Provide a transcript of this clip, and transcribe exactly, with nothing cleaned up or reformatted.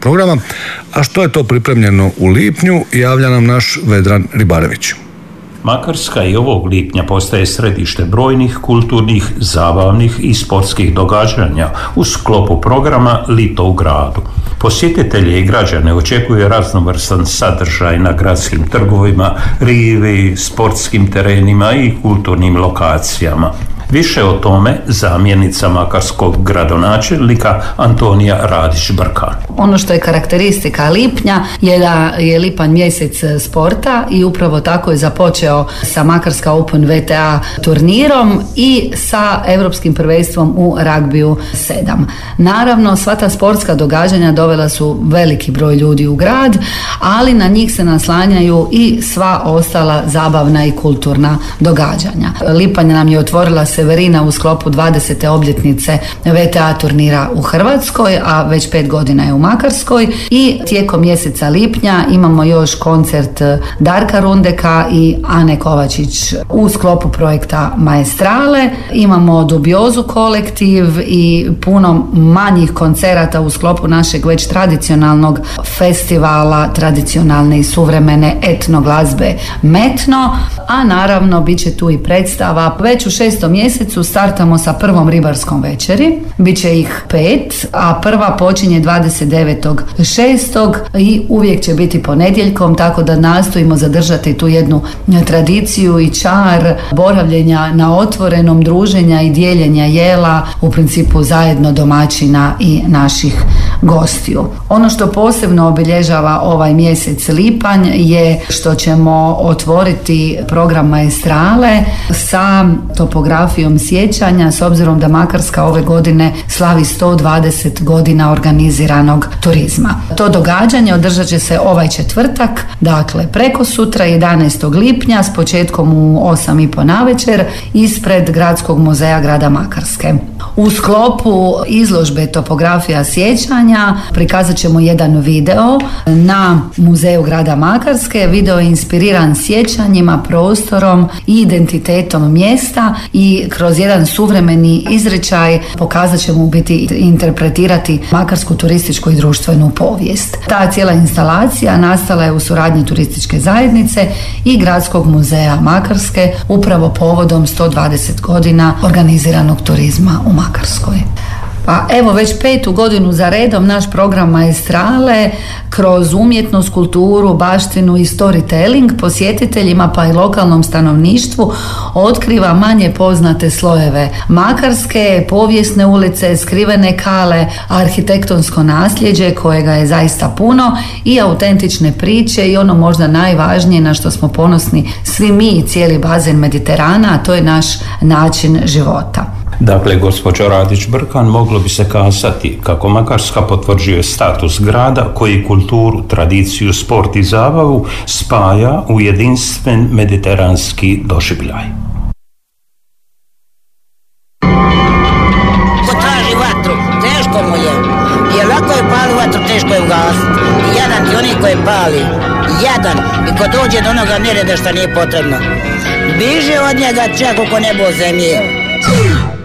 programa. A što je to pripremljeno u lipnju, javlja nam naš Vedran Ribarević. Makarska i ovog lipnja postaje središte brojnih kulturnih, zabavnih i sportskih događanja u sklopu programa Lito u gradu. Posjetitelje i građane očekuje raznovrstan sadržaj na gradskim trgovima, rivi, sportskim terenima i kulturnim lokacijama. Više o tome zamjenica makarskog gradonačelnika Antonija Radić-Brkan. Ono što je karakteristika lipnja je da je lipanj mjesec sporta i upravo tako je započeo sa Makarska Open V T A turnirom i sa europskim prvenstvom u ragbiju sedam. Naravno, sva ta sportska događanja dovela su veliki broj ljudi u grad, ali na njih se naslanjaju i sva ostala zabavna i kulturna događanja. Lipanj nam je otvorila Severina u sklopu dvadesete obljetnice V T A turnira u Hrvatskoj, a već pet godina je u Makarskoj, i tijekom mjeseca lipnja imamo još koncert Darka Rundeka i Ane Kovačić u sklopu projekta Maestrale. Imamo Dubiozu kolektiv i puno manjih koncerata u sklopu našeg već tradicionalnog festivala tradicionalne i suvremene etno glazbe Metno, a naravno bit će tu i predstava. Već u šestom mjesecu startamo sa prvom ribarskom večeri, bit će ih pet, a prva počinje dvadeset devetog šestog i uvijek će biti ponedjeljkom, tako da nastojimo zadržati tu jednu tradiciju i čar boravljenja na otvorenom, druženja i dijeljenja jela, u principu zajedno domaćina i naših gostiju. Ono što posebno obilježava ovaj mjesec lipanj je što ćemo otvoriti program Maestrale sa topografijom sjećanja, s obzirom da Makarska ove godine slavi sto dvadeset godina organiziranog turizma. To događanje održat će se ovaj četvrtak, dakle preko sutra jedanaestog lipnja s početkom u osam i po navečer ispred Gradskog muzeja grada Makarske. U sklopu izložbe topografija sjećanja prikazat ćemo jedan video na muzeju grada Makarske. Video je inspiriran sjećanjima, prostorom i identitetom mjesta i kroz jedan suvremeni izričaj pokazat ćemo u biti interpretirati makarsku turističku i društvenu povijest. Ta cijela instalacija nastala je u suradnji turističke zajednice i Gradskog muzeja Makarske upravo povodom sto dvadeset godina organiziranog turizma u Makarskoj. Pa evo već petu godinu za redom naš program Maestrale kroz umjetnost, kulturu, baštinu i storytelling posjetiteljima pa i lokalnom stanovništvu otkriva manje poznate slojeve Makarske, povijesne ulice, skrivene kale, arhitektonsko nasljeđe kojega je zaista puno i autentične priče i ono možda najvažnije na što smo ponosni svi mi i cijeli bazen Mediterana, a to je naš način života. Dakle, gospođo Radić-Brkan, moglo bi se kazati kako Makarska potvrđuje status grada koji kulturu, tradiciju, sport i zabavu spaja u jedinstven mediteranski doživljaj. Ko traži vatru, teško mu je. Jer lako je pali vatru, teško je ugasiti. Jadan ti oni koji pali. Jadan. I ko dođe do onoga nereda što nije potrebno. Biže od njega čak oko nebo zemlje.